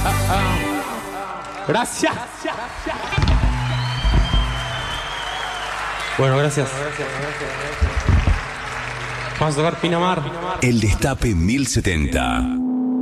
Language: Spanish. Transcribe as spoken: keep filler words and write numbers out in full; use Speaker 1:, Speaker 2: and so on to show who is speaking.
Speaker 1: Gracias. Bueno, gracias. Vamos a tocar Pinamar.
Speaker 2: El Destape mil setenta.